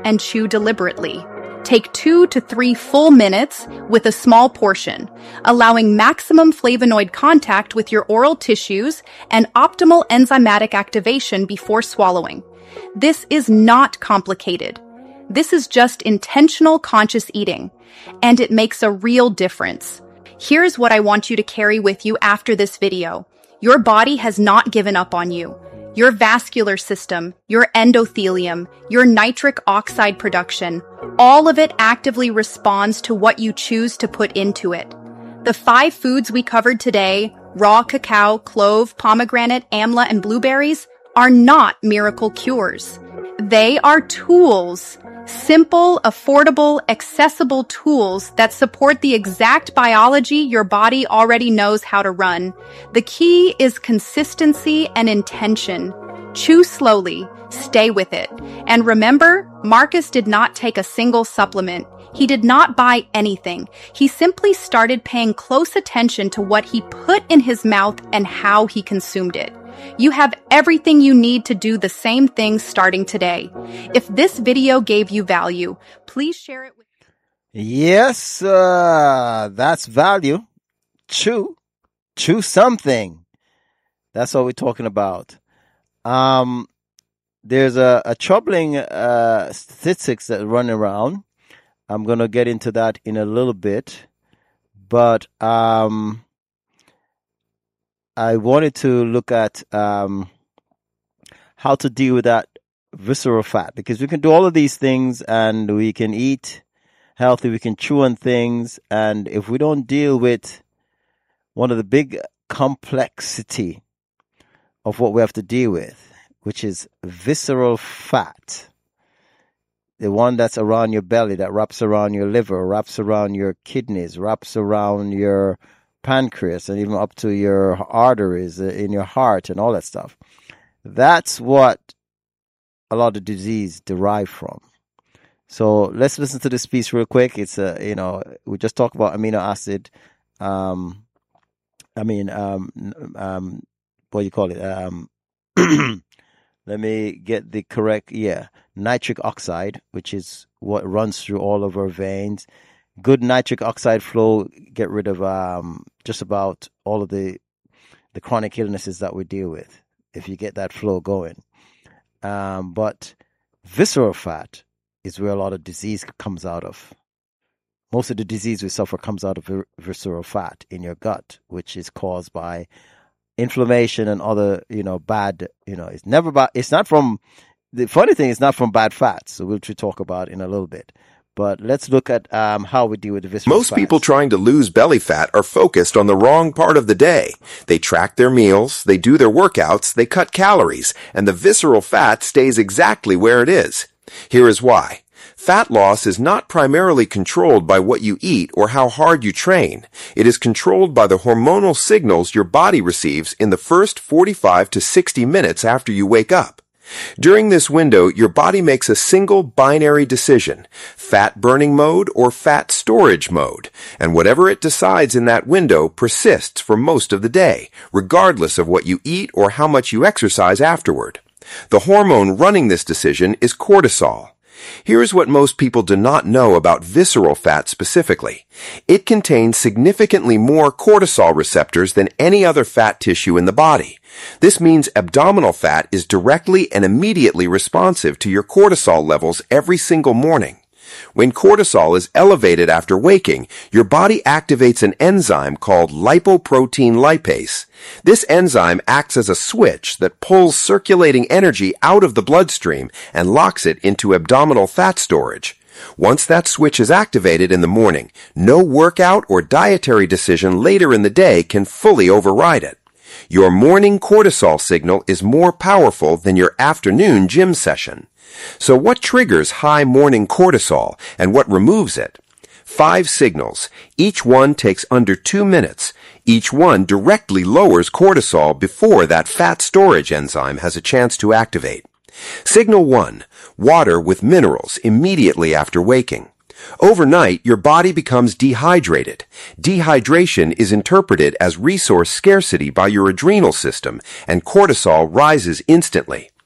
and chew deliberately. Take 2 to 3 full minutes with a small portion, allowing maximum flavonoid contact with your oral tissues and optimal enzymatic activation before swallowing. This is not complicated. This is just intentional conscious eating, and it makes a real difference. Here's what I want you to carry with you after this video. Your body has not given up on you. Your vascular system, your endothelium, your nitric oxide production, all of it actively responds to what you choose to put into it. The 5 foods we covered today, raw cacao, clove, pomegranate, amla, and blueberries, are not miracle cures. They are tools. Simple, affordable, accessible tools that support the exact biology your body already knows how to run. The key is consistency and intention. Chew slowly, stay with it. And remember, Marcus did not take a single supplement. He did not buy anything. He simply started paying close attention to what he put in his mouth and how he consumed it. You have everything you need to do the same thing starting today. If this video gave you value, please share it with... Yes, that's value. Chew something. That's what we're talking about. There's a troubling statistics that run around. I'm going to get into that in a little bit. But I wanted to look at how to deal with that visceral fat, because we can do all of these things and we can eat healthy, we can chew on things, and if we don't deal with one of the big complexity of what we have to deal with, which is visceral fat, the one that's around your belly, that wraps around your liver, wraps around your kidneys, wraps around your pancreas, and even up to your arteries in your heart and all that stuff. That's what a lot of disease derive from. So let's listen to this piece real quick. It's we just talked about amino acid. What do you call it? Let me get the correct. Nitric oxide, which is what runs through all of our veins. Good nitric oxide flow get rid of just about all of the chronic illnesses that we deal with, if you get that flow going. But visceral fat is where a lot of disease comes out of. Most of the disease we suffer comes out of visceral fat in your gut, which is caused by inflammation and other, bad, it's never bad. It's not from, the funny thing is not from bad fats. So we'll talk about it in a little bit. But let's look at how we deal with the visceral Most fats. people trying to lose belly fat are focused on the wrong part of the day. They track their meals, they do their workouts, they cut calories, and the visceral fat stays exactly where it is. Here is why. Fat loss is not primarily controlled by what you eat or how hard you train. It is controlled by the hormonal signals your body receives in the first 45 to 60 minutes after you wake up. During this window, your body makes a single binary decision, fat burning mode or fat storage mode, and whatever it decides in that window persists for most of the day, regardless of what you eat or how much you exercise afterward. The hormone running this decision is cortisol. Here's what most people do not know about visceral fat specifically. It contains significantly more cortisol receptors than any other fat tissue in the body. This means abdominal fat is directly and immediately responsive to your cortisol levels every single morning. When cortisol is elevated after waking, your body activates an enzyme called lipoprotein lipase. This enzyme acts as a switch that pulls circulating energy out of the bloodstream and locks it into abdominal fat storage. Once that switch is activated in the morning, no workout or dietary decision later in the day can fully override it. Your morning cortisol signal is more powerful than your afternoon gym session. So what triggers high morning cortisol and what removes it? 5 signals. Each one takes under 2 minutes. Each one directly lowers cortisol before that fat storage enzyme has a chance to activate. Signal 1. Water with minerals immediately after waking. Overnight, your body becomes dehydrated. Dehydration is interpreted as resource scarcity by your adrenal system, and cortisol rises instantly.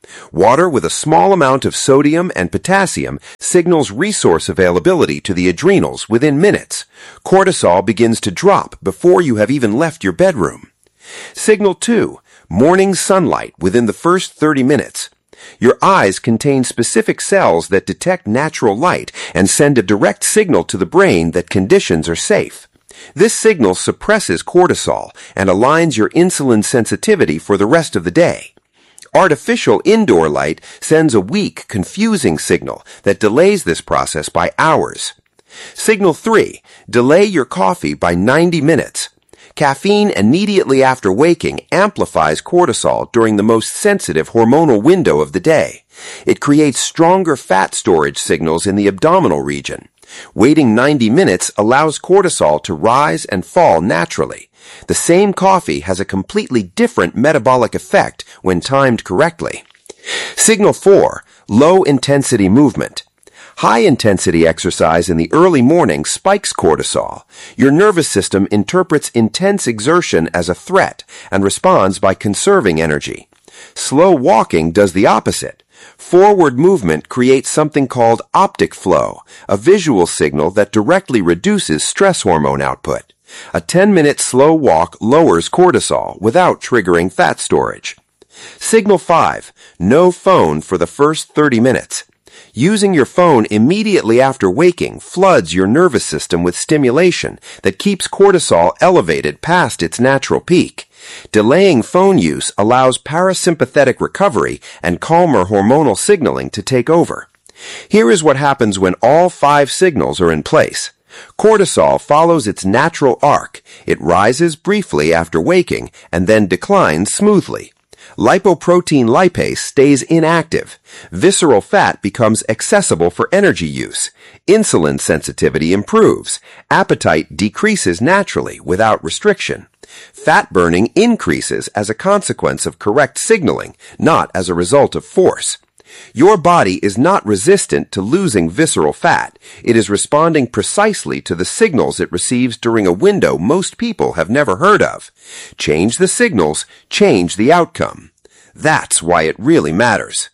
Water with a small amount of sodium and potassium signals resource availability to the adrenals within minutes. Cortisol begins to drop before you have even left your bedroom. Signal 2. Morning sunlight within the first 30 minutes. Your eyes contain specific cells that detect natural light and send a direct signal to the brain that conditions are safe. This signal suppresses cortisol and aligns your insulin sensitivity for the rest of the day. Artificial indoor light sends a weak, confusing signal that delays this process by hours. Signal 3. Delay your coffee by 90 minutes. Caffeine immediately after waking amplifies cortisol during the most sensitive hormonal window of the day. It creates stronger fat storage signals in the abdominal region. Waiting 90 minutes allows cortisol to rise and fall naturally. The same coffee has a completely different metabolic effect when timed correctly. Signal 4. Low-intensity movement. High-intensity exercise in the early morning spikes cortisol. Your nervous system interprets intense exertion as a threat and responds by conserving energy. Slow walking does the opposite. Forward movement creates something called optic flow, a visual signal that directly reduces stress hormone output. A 10-minute slow walk lowers cortisol without triggering fat storage. Signal 5. No phone for the first 30 minutes. Using your phone immediately after waking floods your nervous system with stimulation that keeps cortisol elevated past its natural peak. Delaying phone use allows parasympathetic recovery and calmer hormonal signaling to take over. Here is what happens when all 5 signals are in place. Cortisol follows its natural arc. It rises briefly after waking and then declines smoothly. Lipoprotein lipase stays inactive. Visceral fat becomes accessible for energy use. Insulin sensitivity improves. Appetite decreases naturally without restriction. Fat burning increases as a consequence of correct signaling, not as a result of force. Your body is not resistant to losing visceral fat. It is responding precisely to the signals it receives during a window most people have never heard of. Change the signals, change the outcome. That's why it really matters.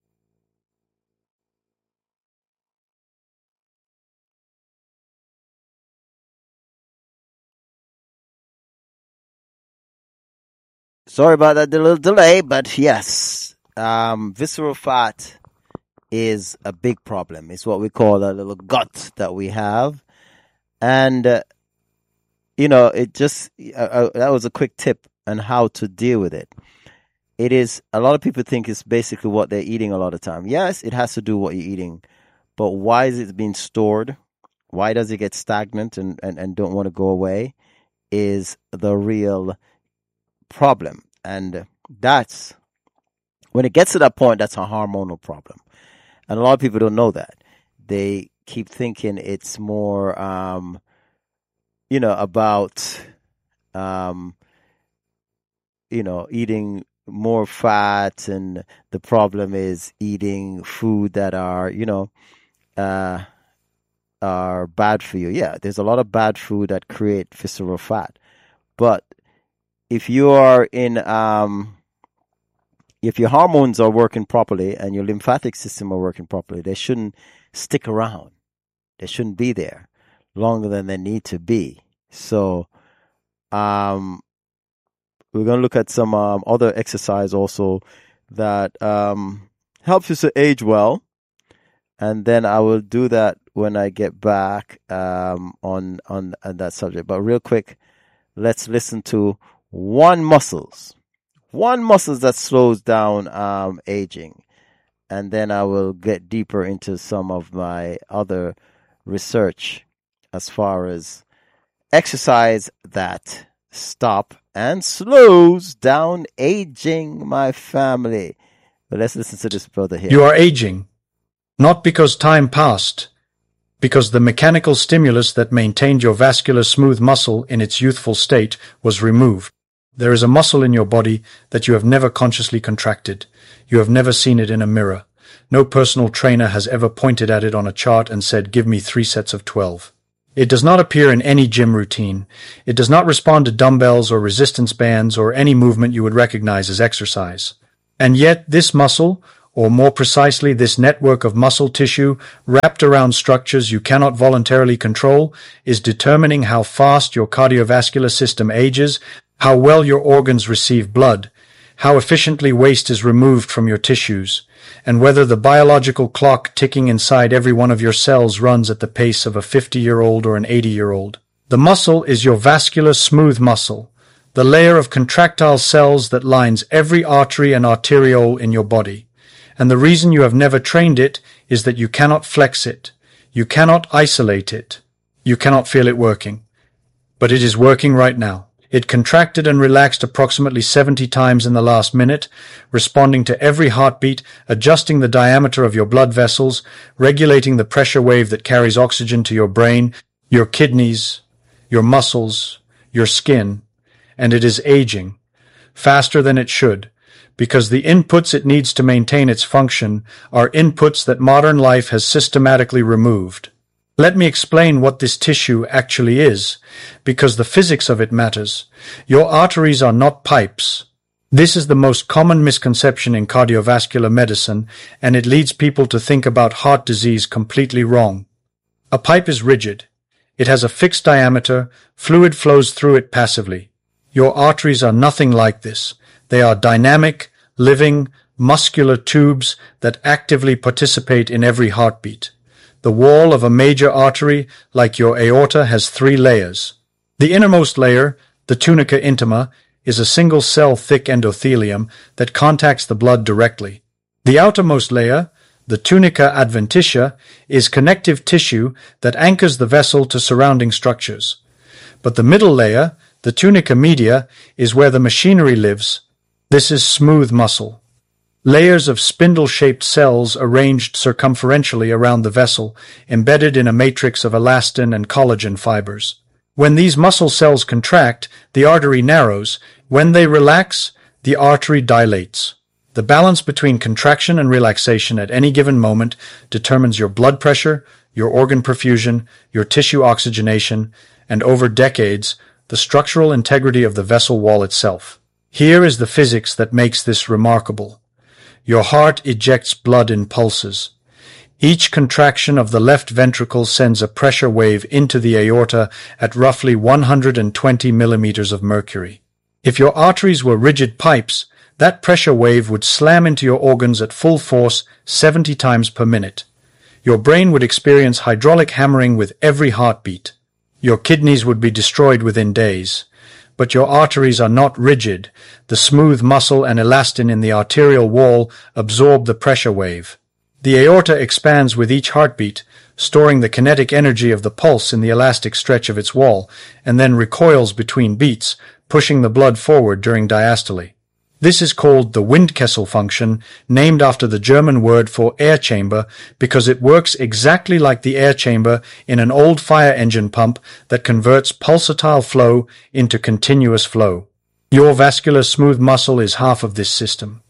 Sorry about that little delay, but yes, visceral fat is a big problem. It's what we call a little gut that we have. And, it just, that was a quick tip on how to deal with it. It is, a lot of people think it's basically what they're eating a lot of time. Yes, it has to do what you're eating, but why is it being stored? Why does it get stagnant and don't want to go away is the real problem. And that's, when it gets to that point, that's a hormonal problem. And a lot of people don't know that. They keep thinking it's more, about, eating more fat, and the problem is eating food that are, are bad for you. Yeah, there's a lot of bad food that create visceral fat. But if you are in, if your hormones are working properly and your lymphatic system are working properly, they shouldn't stick around. They shouldn't be there longer than they need to be. So, we're going to look at some other exercise also that helps us to age well. And then I will do that when I get back on that subject. But real quick, let's listen to one muscles that slows down aging. And then I will get deeper into some of my other research as far as exercise that stop and slows down aging, my family. But let's listen to this brother here. You are aging, not because time passed, because the mechanical stimulus that maintained your vascular smooth muscle in its youthful state was removed. There is a muscle in your body that you have never consciously contracted. You have never seen it in a mirror. No personal trainer has ever pointed at it on a chart and said, "Give me 3 sets of 12. It does not appear in any gym routine. It does not respond to dumbbells or resistance bands or any movement you would recognize as exercise. And yet this muscle, or more precisely this network of muscle tissue wrapped around structures you cannot voluntarily control, is determining how fast your cardiovascular system ages, how well your organs receive blood, how efficiently waste is removed from your tissues, and whether the biological clock ticking inside every one of your cells runs at the pace of a 50-year-old or an 80-year-old. The muscle is your vascular smooth muscle, the layer of contractile cells that lines every artery and arteriole in your body. And the reason you have never trained it is that you cannot flex it. You cannot isolate it. You cannot feel it working. But it is working right now. It contracted and relaxed approximately 70 times in the last minute, responding to every heartbeat, adjusting the diameter of your blood vessels, regulating the pressure wave that carries oxygen to your brain, your kidneys, your muscles, your skin, and it is aging, faster than it should, because the inputs it needs to maintain its function are inputs that modern life has systematically removed. Let me explain what this tissue actually is, because the physics of it matters. Your arteries are not pipes. This is the most common misconception in cardiovascular medicine, and it leads people to think about heart disease completely wrong. A pipe is rigid. It has a fixed diameter, fluid flows through it passively. Your arteries are nothing like this. They are dynamic, living, muscular tubes that actively participate in every heartbeat. The wall of a major artery, like your aorta, has 3 layers. The innermost layer, the tunica intima, is a single-cell thick endothelium that contacts the blood directly. The outermost layer, the tunica adventitia, is connective tissue that anchors the vessel to surrounding structures. But the middle layer, the tunica media, is where the machinery lives. This is smooth muscle. Layers of spindle-shaped cells arranged circumferentially around the vessel, embedded in a matrix of elastin and collagen fibers. When these muscle cells contract, the artery narrows. When they relax, the artery dilates. The balance between contraction and relaxation at any given moment determines your blood pressure, your organ perfusion, your tissue oxygenation, and over decades, the structural integrity of the vessel wall itself. Here is the physics that makes this remarkable. Your heart ejects blood in pulses. Each contraction of the left ventricle sends a pressure wave into the aorta at roughly 120 millimeters of mercury. If your arteries were rigid pipes, that pressure wave would slam into your organs at full force 70 times per minute. Your brain would experience hydraulic hammering with every heartbeat. Your kidneys would be destroyed within days. But your arteries are not rigid. The smooth muscle and elastin in the arterial wall absorb the pressure wave. The aorta expands with each heartbeat, storing the kinetic energy of the pulse in the elastic stretch of its wall, and then recoils between beats, pushing the blood forward during diastole. This is called the Windkessel function, named after the German word for air chamber, because it works exactly like the air chamber in an old fire engine pump that converts pulsatile flow into continuous flow. Your vascular smooth muscle is half of this system.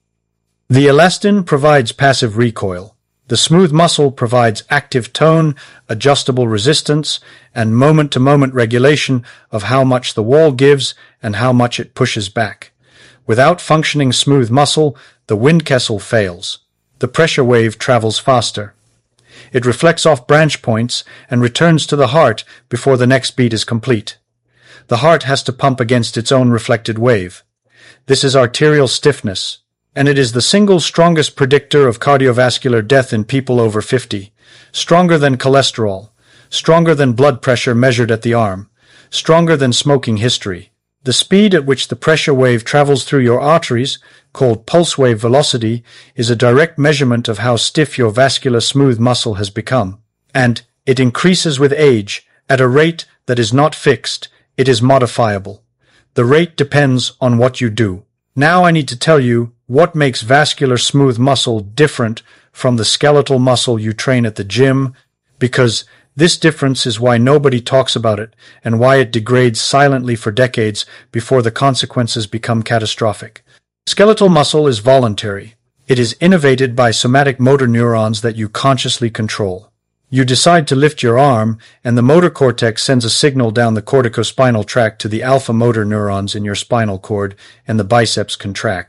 The elastin provides passive recoil. The smooth muscle provides active tone, adjustable resistance, and moment-to-moment regulation of how much the wall gives and how much it pushes back. Without functioning smooth muscle, the Windkessel fails. The pressure wave travels faster. It reflects off branch points and returns to the heart before the next beat is complete. The heart has to pump against its own reflected wave. This is arterial stiffness, and it is the single strongest predictor of cardiovascular death in people over 50, stronger than cholesterol, stronger than blood pressure measured at the arm, stronger than smoking history. The speed at which the pressure wave travels through your arteries, called pulse wave velocity, is a direct measurement of how stiff your vascular smooth muscle has become. And it increases with age at a rate that is not fixed, it is modifiable. The rate depends on what you do. Now I need to tell you what makes vascular smooth muscle different from the skeletal muscle you train at the gym, because this difference is why nobody talks about it and why it degrades silently for decades before the consequences become catastrophic. Skeletal muscle is voluntary. It is innervated by somatic motor neurons that you consciously control. You decide to lift your arm, and the motor cortex sends a signal down the corticospinal tract to the alpha motor neurons in your spinal cord, and the biceps contracts.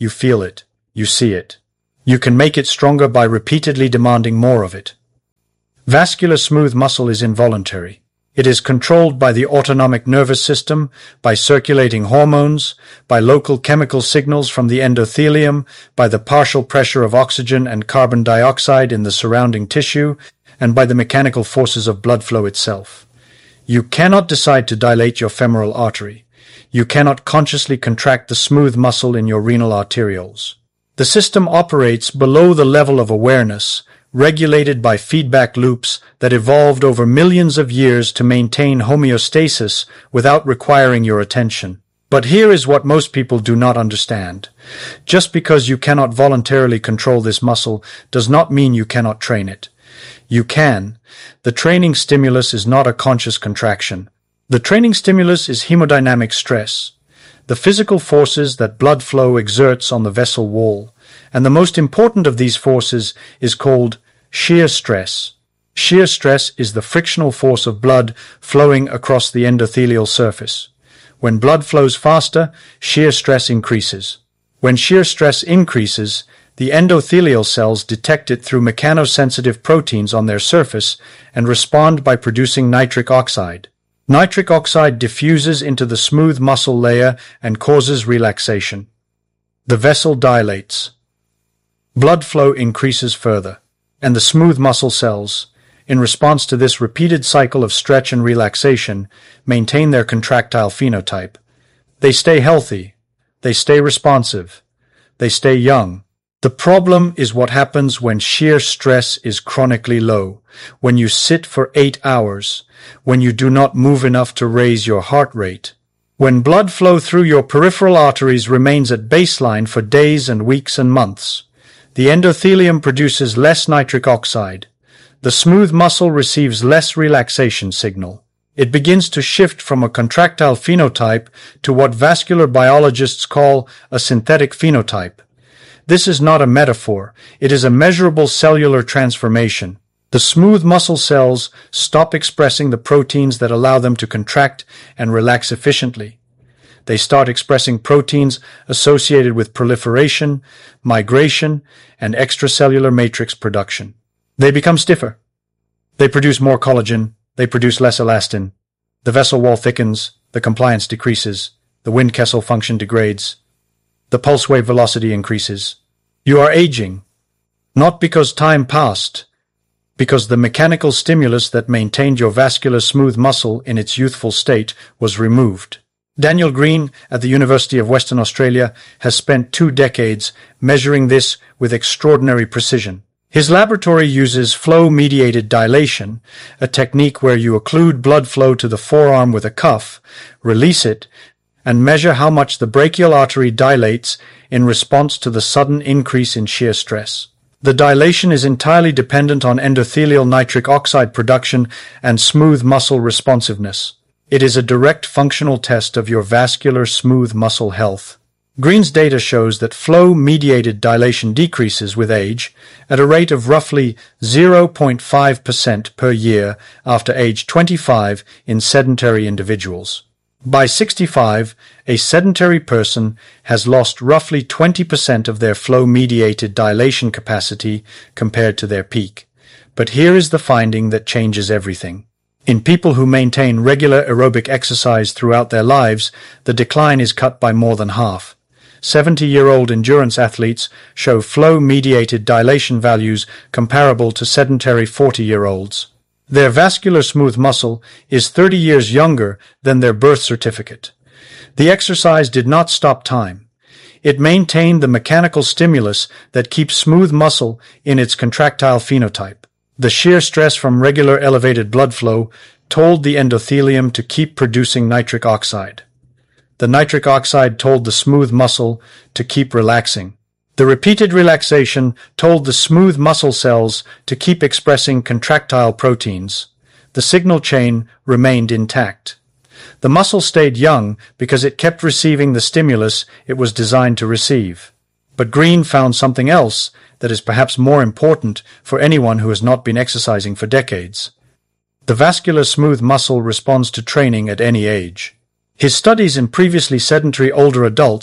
you feel it, you see it. You can make it stronger by repeatedly demanding more of it. Vascular smooth muscle is involuntary. It is controlled by the autonomic nervous system, by circulating hormones, by local chemical signals from the endothelium, by the partial pressure of oxygen and carbon dioxide in the surrounding tissue, and by the mechanical forces of blood flow itself. You cannot decide to dilate your femoral artery. You cannot consciously contract the smooth muscle in your renal arterioles. The system operates below the level of awareness, regulated by feedback loops that evolved over millions of years to maintain homeostasis without requiring your attention. But here is what most people do not understand. Just because you cannot voluntarily control this muscle does not mean you cannot train it. You can. The training stimulus is not a conscious contraction. The training stimulus is hemodynamic stress, the physical forces that blood flow exerts on the vessel wall, and the most important of these forces is called shear stress. Shear stress is the frictional force of blood flowing across the endothelial surface. When blood flows faster, shear stress increases. When shear stress increases, the endothelial cells detect it through mechanosensitive proteins on their surface and respond by producing nitric oxide. Nitric oxide diffuses into the smooth muscle layer and causes relaxation. The vessel dilates. Blood flow increases further, and the smooth muscle cells, in response to this repeated cycle of stretch and relaxation, maintain their contractile phenotype. They stay healthy. They stay responsive. They stay young. The problem is what happens when shear stress is chronically low, when you sit for 8 hours, when you do not move enough to raise your heart rate, when blood flow through your peripheral arteries remains at baseline for days and weeks and months. The endothelium produces less nitric oxide. The smooth muscle receives less relaxation signal. It begins to shift from a contractile phenotype to what vascular biologists call a synthetic phenotype. This is not a metaphor. It is a measurable cellular transformation. The smooth muscle cells stop expressing the proteins that allow them to contract and relax efficiently. They start expressing proteins associated with proliferation, migration, and extracellular matrix production. They become stiffer. They produce more collagen. They produce less elastin. The vessel wall thickens. The compliance decreases. The Wind-Kessel function degrades. The pulse wave velocity increases. You are aging, not because time passed, because the mechanical stimulus that maintained your vascular smooth muscle in its youthful state was removed. Daniel Green at the University of Western Australia has spent 2 decades measuring this with extraordinary precision. His laboratory uses flow-mediated dilation, a technique where you occlude blood flow to the forearm with a cuff, release it, and measure how much the brachial artery dilates in response to the sudden increase in shear stress. The dilation is entirely dependent on endothelial nitric oxide production and smooth muscle responsiveness. It is a direct functional test of your vascular smooth muscle health. Green's data shows that flow-mediated dilation decreases with age at a rate of roughly 0.5% per year after age 25 in sedentary individuals. By 65, a sedentary person has lost roughly 20% of their flow-mediated dilation capacity compared to their peak. But here is the finding that changes everything. In people who maintain regular aerobic exercise throughout their lives, the decline is cut by more than half. 70-year-old endurance athletes show flow-mediated dilation values comparable to sedentary 40-year-olds. Their vascular smooth muscle is 30 years younger than their birth certificate. The exercise did not stop time. It maintained the mechanical stimulus that keeps smooth muscle in its contractile phenotype. The shear stress from regular elevated blood flow told the endothelium to keep producing nitric oxide. The nitric oxide told the smooth muscle to keep relaxing. The repeated relaxation told the smooth muscle cells to keep expressing contractile proteins. The signal chain remained intact. The muscle stayed young because it kept receiving the stimulus it was designed to receive. But Green found something else that is perhaps more important for anyone who has not been exercising for decades. The vascular smooth muscle responds to training at any age. His studies in previously sedentary older adults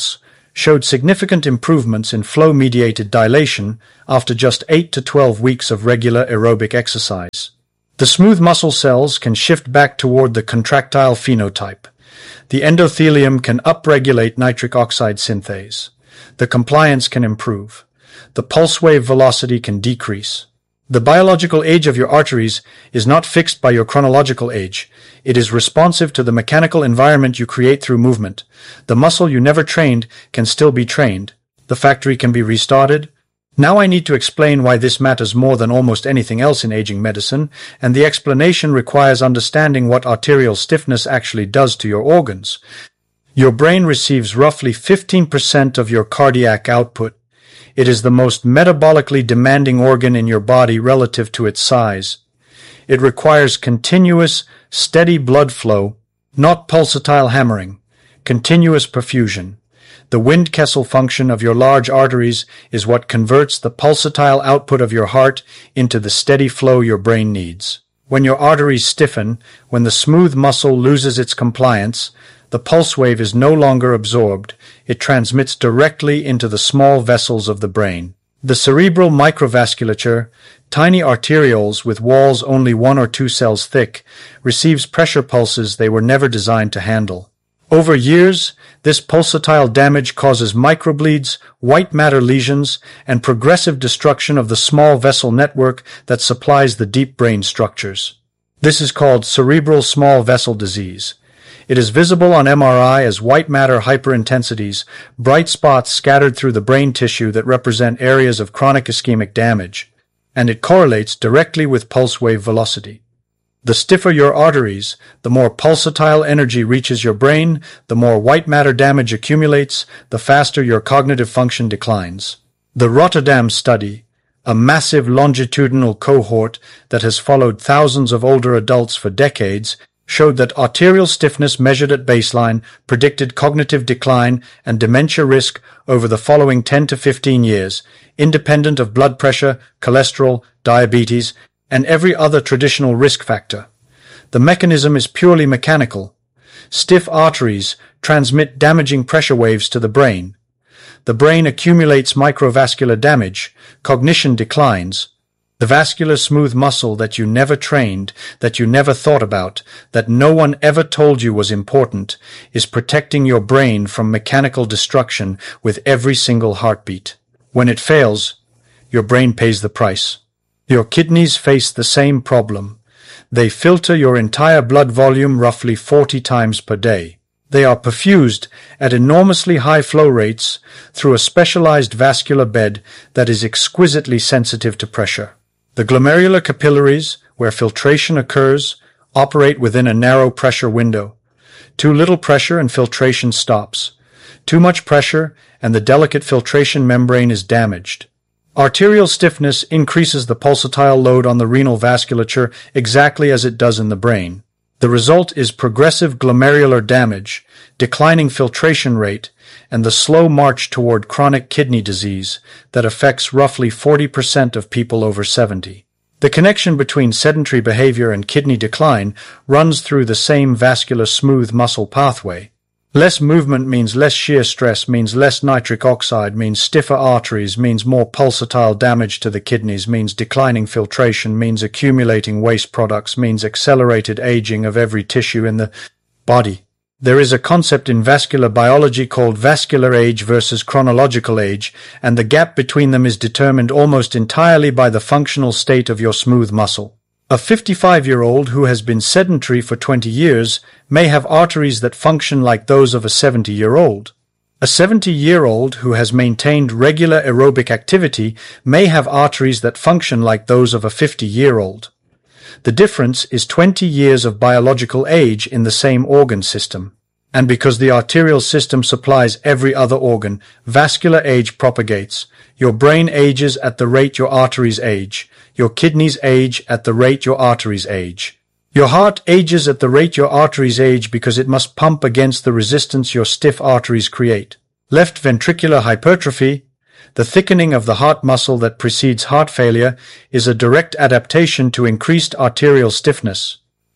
showed significant improvements in flow-mediated dilation after just 8 to 12 weeks of regular aerobic exercise. The smooth muscle cells can shift back toward the contractile phenotype. The endothelium can upregulate nitric oxide synthase. The compliance can improve. The pulse wave velocity can decrease. The biological age of your arteries is not fixed by your chronological age. It is responsive to the mechanical environment you create through movement. The muscle you never trained can still be trained. The factory can be restarted. Now I need to explain why this matters more than almost anything else in aging medicine, and the explanation requires understanding what arterial stiffness actually does to your organs. Your brain receives roughly 15% of your cardiac output. It is the most metabolically demanding organ in your body relative to its size. It requires continuous, steady blood flow, not pulsatile hammering, continuous perfusion. The Wind-Kessel function of your large arteries is what converts the pulsatile output of your heart into the steady flow your brain needs. When your arteries stiffen, when the smooth muscle loses its compliance, the pulse wave is no longer absorbed. It transmits directly into the small vessels of the brain. The cerebral microvasculature, tiny arterioles with walls only 1 or 2 cells thick, receives pressure pulses they were never designed to handle. Over years, this pulsatile damage causes microbleeds, white matter lesions, and progressive destruction of the small vessel network that supplies the deep brain structures. This is called cerebral small vessel disease. It is visible on MRI as white matter hyperintensities, bright spots scattered through the brain tissue that represent areas of chronic ischemic damage, and it correlates directly with pulse wave velocity. The stiffer your arteries, the more pulsatile energy reaches your brain, the more white matter damage accumulates, the faster your cognitive function declines. The Rotterdam study, a massive longitudinal cohort that has followed thousands of older adults for decades, showed that arterial stiffness measured at baseline predicted cognitive decline and dementia risk over the following 10 to 15 years, independent of blood pressure, cholesterol, diabetes, and every other traditional risk factor. The mechanism is purely mechanical. Stiff arteries transmit damaging pressure waves to the brain. The brain accumulates microvascular damage, cognition declines. The vascular smooth muscle that you never trained, that you never thought about, that no one ever told you was important, is protecting your brain from mechanical destruction with every single heartbeat. When it fails, your brain pays the price. Your kidneys face the same problem. They filter your entire blood volume roughly 40 times per day. They are perfused at enormously high flow rates through a specialized vascular bed that is exquisitely sensitive to pressure. The glomerular capillaries, where filtration occurs, operate within a narrow pressure window. Too little pressure and filtration stops. Too much pressure and the delicate filtration membrane is damaged. Arterial stiffness increases the pulsatile load on the renal vasculature exactly as it does in the brain. The result is progressive glomerular damage, declining filtration rate, and the slow march toward chronic kidney disease that affects roughly 40% of people over 70. The connection between sedentary behavior and kidney decline runs through the same vascular smooth muscle pathway. Less movement means less shear stress, means less nitric oxide, means stiffer arteries, means more pulsatile damage to the kidneys, means declining filtration, means accumulating waste products, means accelerated aging of every tissue in the body. There is a concept in vascular biology called vascular age versus chronological age, and the gap between them is determined almost entirely by the functional state of your smooth muscle. A 55-year-old who has been sedentary for 20 years may have arteries that function like those of a 70-year-old. A 70-year-old who has maintained regular aerobic activity may have arteries that function like those of a 50-year-old. The difference is 20 years of biological age in the same organ system. And because the arterial system supplies every other organ, vascular age propagates. Your brain ages at the rate your arteries age. Your kidneys age at the rate your arteries age. Your heart ages at the rate your arteries age because it must pump against the resistance your stiff arteries create. Left ventricular hypertrophy, the thickening of the heart muscle that precedes heart failure, is a direct adaptation to increased arterial stiffness.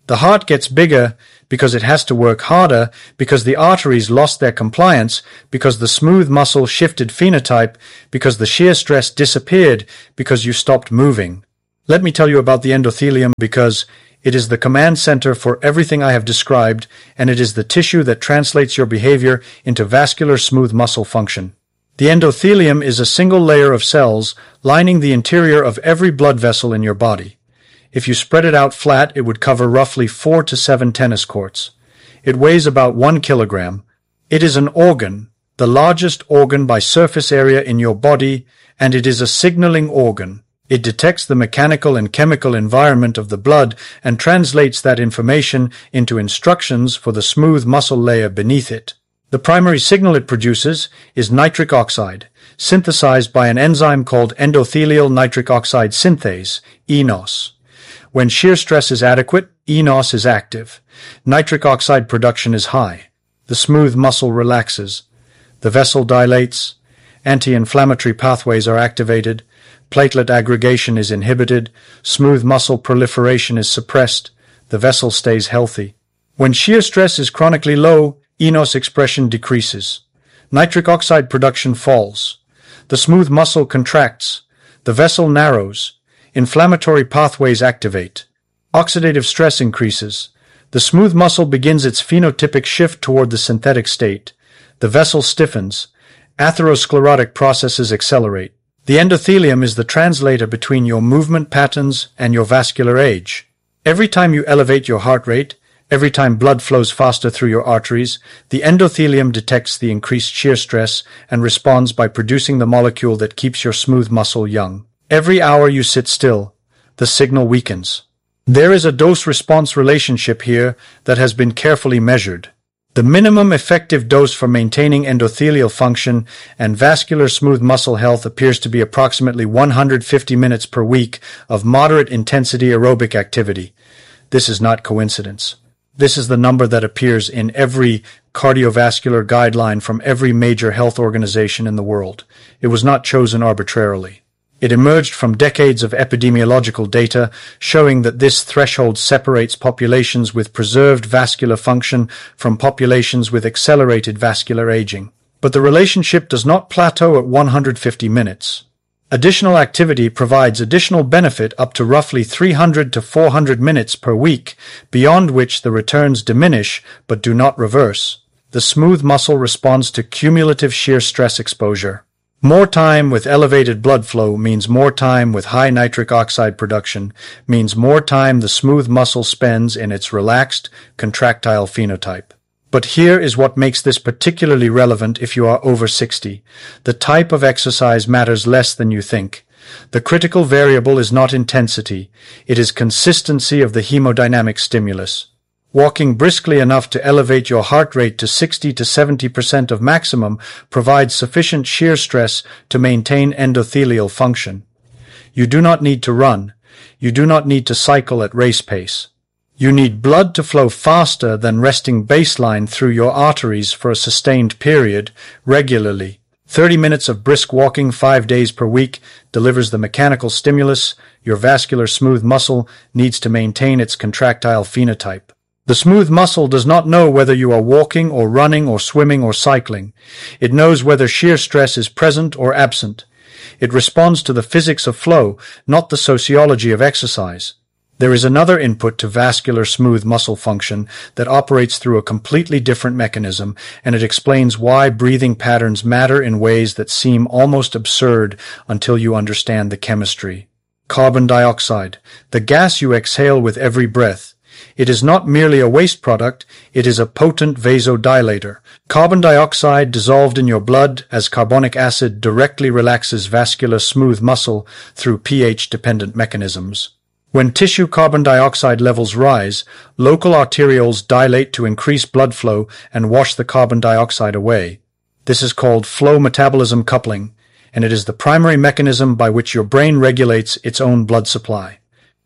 The heart gets bigger because it has to work harder, because the arteries lost their compliance, because the smooth muscle shifted phenotype, because the shear stress disappeared, because you stopped moving. Let me tell you about the endothelium because it is the command center for everything I have described, and it is the tissue that translates your behavior into vascular smooth muscle function. The endothelium is a single layer of cells lining the interior of every blood vessel in your body. If you spread it out flat, it would cover roughly 4 to 7 tennis courts. It weighs about 1 kilogram. It is an organ, the largest organ by surface area in your body, and it is a signaling organ. It detects the mechanical and chemical environment of the blood and translates that information into instructions for the smooth muscle layer beneath it. The primary signal it produces is nitric oxide, synthesized by an enzyme called endothelial nitric oxide synthase, eNOS. When shear stress is adequate, eNOS is active. Nitric oxide production is high. The smooth muscle relaxes. The vessel dilates. Anti-inflammatory pathways are activated. Platelet aggregation is inhibited. Smooth muscle proliferation is suppressed. The vessel stays healthy. When shear stress is chronically low, eNOS expression decreases. Nitric oxide production falls. The smooth muscle contracts. The vessel narrows. Inflammatory pathways activate. Oxidative stress increases. The smooth muscle begins its phenotypic shift toward the synthetic state. The vessel stiffens. Atherosclerotic processes accelerate. The endothelium is the translator between your movement patterns and your vascular age. Every time you elevate your heart rate, every time blood flows faster through your arteries, the endothelium detects the increased shear stress and responds by producing the molecule that keeps your smooth muscle young. Every hour you sit still, the signal weakens. There is a dose-response relationship here that has been carefully measured. The minimum effective dose for maintaining endothelial function and vascular smooth muscle health appears to be approximately 150 minutes per week of moderate intensity aerobic activity. This is not coincidence. This is the number that appears in every cardiovascular guideline from every major health organization in the world. It was not chosen arbitrarily. It emerged from decades of epidemiological data showing that this threshold separates populations with preserved vascular function from populations with accelerated vascular aging. But the relationship does not plateau at 150 minutes. Additional activity provides additional benefit up to roughly 300 to 400 minutes per week, beyond which the returns diminish but do not reverse. The smooth muscle responds to cumulative shear stress exposure. More time with elevated blood flow means more time with high nitric oxide production, means more time the smooth muscle spends in its relaxed, contractile phenotype. But here is what makes this particularly relevant if you are over 60. The type of exercise matters less than you think. The critical variable is not intensity, it is consistency of the hemodynamic stimulus. Walking briskly enough to elevate your heart rate to 60 to 70% of maximum provides sufficient shear stress to maintain endothelial function. You do not need to run. You do not need to cycle at race pace. You need blood to flow faster than resting baseline through your arteries for a sustained period, regularly. 30 minutes of brisk walking 5 days per week delivers the mechanical stimulus your vascular smooth muscle needs to maintain its contractile phenotype. The smooth muscle does not know whether you are walking or running or swimming or cycling. It knows whether shear stress is present or absent. It responds to the physics of flow, not the sociology of exercise. There is another input to vascular smooth muscle function that operates through a completely different mechanism, and it explains why breathing patterns matter in ways that seem almost absurd until you understand the chemistry. Carbon dioxide, the gas you exhale with every breath. It is not merely a waste product, it is a potent vasodilator. Carbon dioxide dissolved in your blood as carbonic acid directly relaxes vascular smooth muscle through pH-dependent mechanisms. When tissue carbon dioxide levels rise, local arterioles dilate to increase blood flow and wash the carbon dioxide away. This is called flow metabolism coupling, and it is the primary mechanism by which your brain regulates its own blood supply.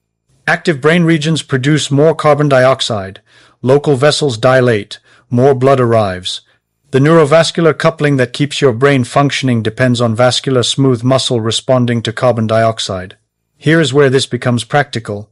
Active brain regions produce more carbon dioxide, local vessels dilate, more blood arrives. The neurovascular coupling that keeps your brain functioning depends on vascular smooth muscle responding to carbon dioxide. Here is where this becomes practical.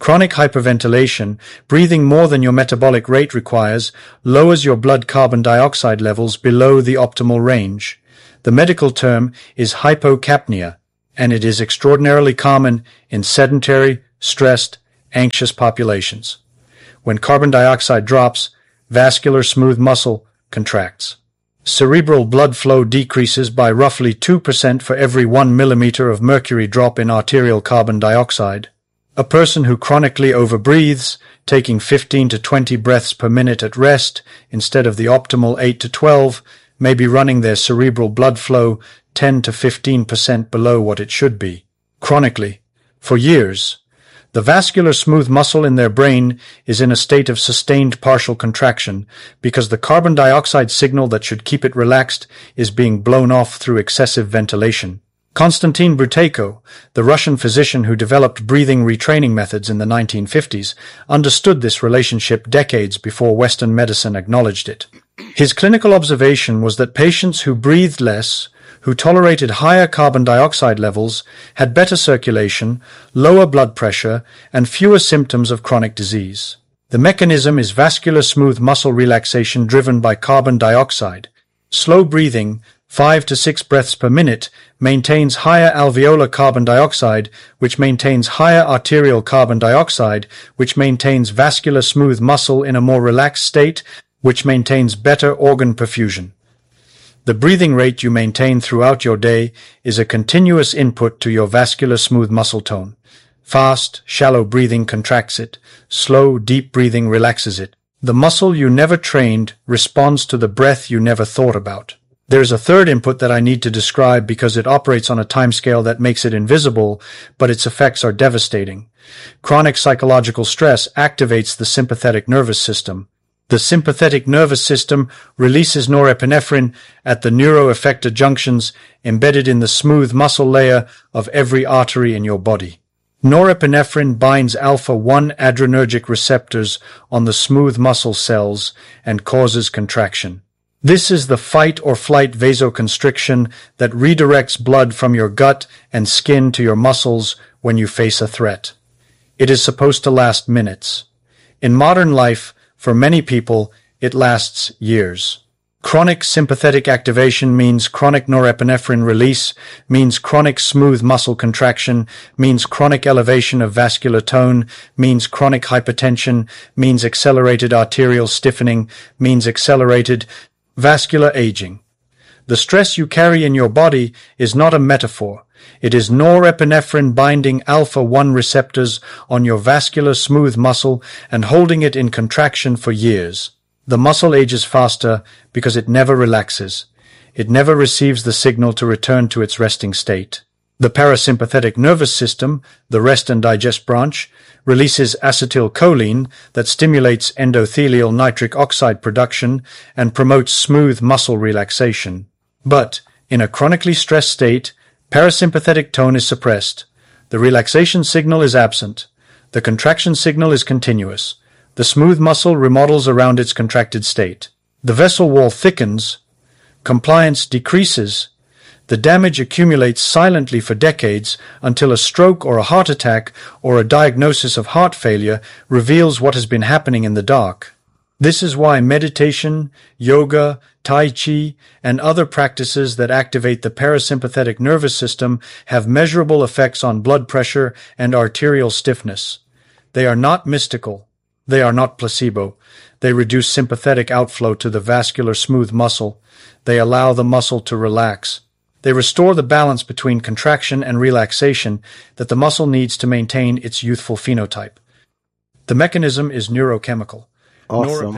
Chronic hyperventilation, breathing more than your metabolic rate requires, lowers your blood carbon dioxide levels below the optimal range. The medical term is hypocapnia, and it is extraordinarily common in sedentary, stressed, anxious populations. When carbon dioxide drops, vascular smooth muscle contracts. Cerebral blood flow decreases by roughly 2% for every 1 millimeter of mercury drop in arterial carbon dioxide. A person who chronically overbreathes, taking 15 to 20 breaths per minute at rest instead of the optimal 8 to 12, may be running their cerebral blood flow 10 to 15% below what it should be. Chronically, for years, the vascular smooth muscle in their brain is in a state of sustained partial contraction because the carbon dioxide signal that should keep it relaxed is being blown off through excessive ventilation. Konstantin Buteyko, the Russian physician who developed breathing retraining methods in the 1950s, understood this relationship decades before Western medicine acknowledged it. His clinical observation was that patients who breathed less, who tolerated higher carbon dioxide levels, had better circulation, lower blood pressure, and fewer symptoms of chronic disease. The mechanism is vascular smooth muscle relaxation driven by carbon dioxide. Slow breathing, 5 to 6 breaths per minute, maintains higher alveolar carbon dioxide, which maintains higher arterial carbon dioxide, which maintains vascular smooth muscle in a more relaxed state, which maintains better organ perfusion. The breathing rate you maintain throughout your day is a continuous input to your vascular smooth muscle tone. Fast, shallow breathing contracts it. Slow, deep breathing relaxes it. The muscle you never trained responds to the breath you never thought about. There is a third input that I need to describe because it operates on a timescale that makes it invisible, but its effects are devastating. Chronic psychological stress activates the sympathetic nervous system. The sympathetic nervous system releases norepinephrine at the neuroeffector junctions embedded in the smooth muscle layer of every artery in your body. Norepinephrine binds alpha-1 adrenergic receptors on the smooth muscle cells and causes contraction. This is the fight-or-flight vasoconstriction that redirects blood from your gut and skin to your muscles when you face a threat. It is supposed to last minutes. In modern life, for many people, it lasts years. Chronic sympathetic activation means chronic norepinephrine release, means chronic smooth muscle contraction, means chronic elevation of vascular tone, means chronic hypertension, means accelerated arterial stiffening, means accelerated vascular aging. The stress you carry in your body is not a metaphor. It is norepinephrine binding alpha-1 receptors on your vascular smooth muscle and holding it in contraction for years. The muscle ages faster because it never relaxes. It never receives the signal to return to its resting state. The parasympathetic nervous system, the rest and digest branch, releases acetylcholine that stimulates endothelial nitric oxide production and promotes smooth muscle relaxation. But, in a chronically stressed state, parasympathetic tone is suppressed. The relaxation signal is absent. The contraction signal is continuous. The smooth muscle remodels around its contracted state. The vessel wall thickens. Compliance decreases. The damage accumulates silently for decades until a stroke or a heart attack or a diagnosis of heart failure reveals what has been happening in the dark. This is why meditation, yoga, Tai Chi, and other practices that activate the parasympathetic nervous system have measurable effects on blood pressure and arterial stiffness. They are not mystical. They are not placebo. They reduce sympathetic outflow to the vascular smooth muscle. They allow the muscle to relax. They restore the balance between contraction and relaxation that the muscle needs to maintain its youthful phenotype. The mechanism is neurochemical. Awesome.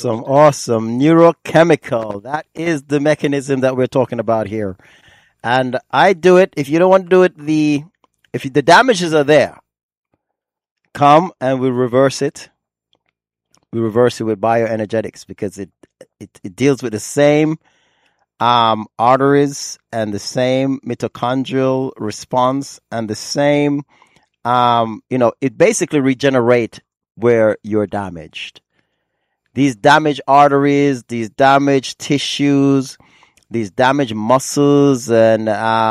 Neurochemical. That is the mechanism that we're talking about here. And I do it. If you don't want to do it, if the damages are there, come and we reverse it. We reverse it with bioenergetics because it deals with the same arteries and the same mitochondrial response and the same, it basically regenerates where you're damaged. These damaged arteries, these damaged tissues, these damaged muscles and,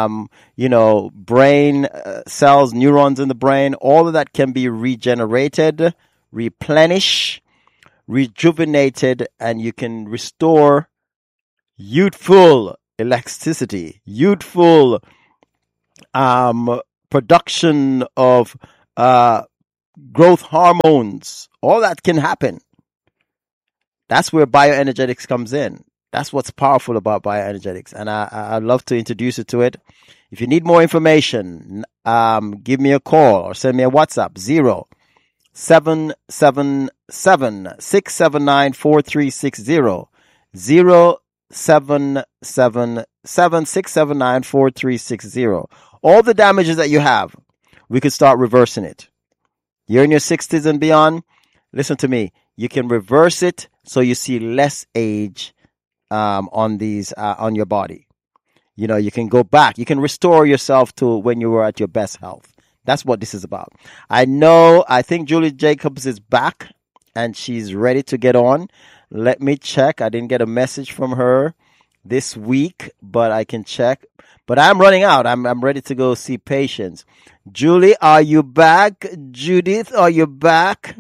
brain cells, neurons in the brain, all of that can be regenerated, replenished, rejuvenated, and you can restore youthful elasticity, youthful production of growth hormones. All that can happen. That's where bioenergetics comes in. That's what's powerful about bioenergetics. And I'd love to introduce you to it. If you need more information, give me a call or send me a WhatsApp, 0777-679-4360, 0777-679-4360. All the damages that you have, we could start reversing it. You're in your 60s and beyond. Listen to me. You can reverse it so you see less age on your body. You can go back. You can restore yourself to when you were at your best health. That's what this is about. I think Julie Jacobs is back and she's ready to get on. Let me check. I didn't get a message from her this week, but I can check. But I'm running out. I'm ready to go see patients. Julie, are you back? Judith, are you back?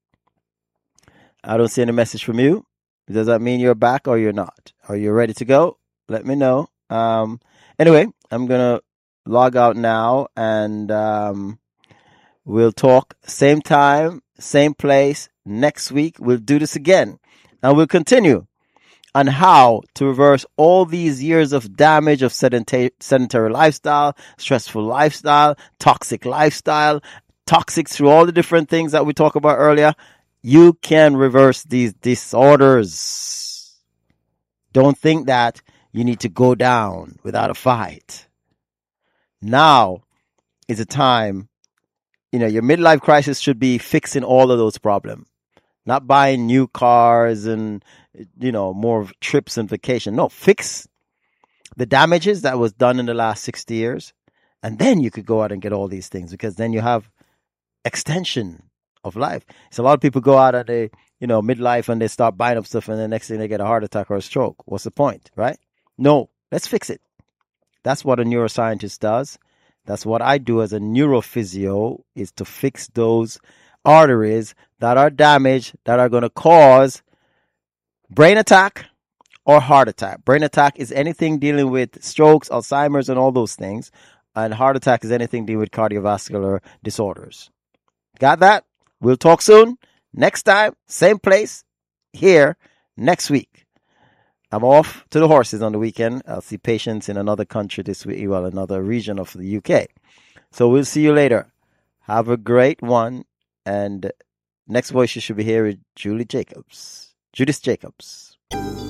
I don't see any message from you. Does that mean you're back or you're not? Are you ready to go? Let me know. Anyway, I'm going to log out now and we'll talk same time, same place next week. We'll do this again and we'll continue on how to reverse all these years of damage of sedentary lifestyle, stressful lifestyle, toxic through all the different things that we talked about earlier. You can reverse these disorders. Don't think that you need to go down without a fight. Now is a time, your midlife crisis should be fixing all of those problems. Not buying new cars and, more trips and vacation. No, fix the damages that was done in the last 60 years. And then you could go out and get all these things because then you have extension of life. So a lot of people go out at midlife and they start buying up stuff and the next thing they get a heart attack or a stroke. What's the point, right? No, let's fix it. That's what a neuroscientist does. That's what I do as a neurophysio, is to fix those arteries that are damaged, that are going to cause brain attack or heart attack. Brain attack is anything dealing with strokes, Alzheimer's, and all those things. And heart attack is anything dealing with cardiovascular disorders. Got that? We'll talk soon. Next time, same place, here, next week. I'm off to the horses on the weekend. I'll see patients in another country this week, another region of the UK. So we'll see you later. Have a great one. And next voice you should be hearing, Judith Jacobs.